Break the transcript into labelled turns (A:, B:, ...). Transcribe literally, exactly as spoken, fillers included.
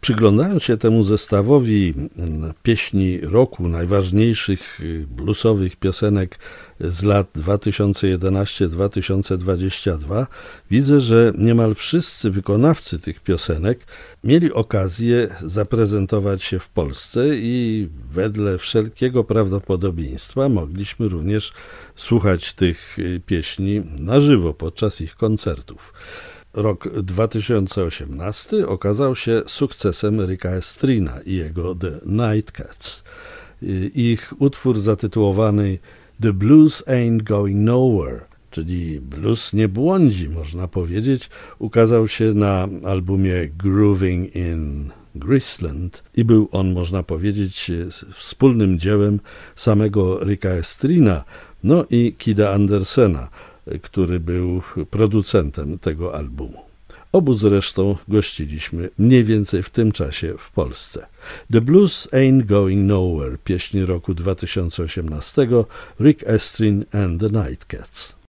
A: Przyglądając się temu zestawowi pieśni roku, najważniejszych bluesowych piosenek z lat dwa tysiące jedenasty do dwa tysiące dwudziestego drugiego, widzę, że niemal wszyscy wykonawcy tych piosenek mieli okazję zaprezentować się w Polsce i wedle wszelkiego prawdopodobieństwa mogliśmy również słuchać tych pieśni na żywo podczas ich koncertów. Rok dwa tysiące osiemnasty okazał się sukcesem Ricka Astrina i jego The Nightcats. Ich utwór zatytułowany The Blues Ain't Going Nowhere, czyli blues nie błądzi, można powiedzieć, ukazał się na albumie Grooving in Graceland i był on, można powiedzieć, wspólnym dziełem samego Ricka Astrina, no i Kida Andersena, który był producentem tego albumu. Obu zresztą gościliśmy mniej więcej w tym czasie w Polsce. The Blues Ain't Going Nowhere, pieśń roku dwa tysiące osiemnastego, Rick Astrin and the Nightcats.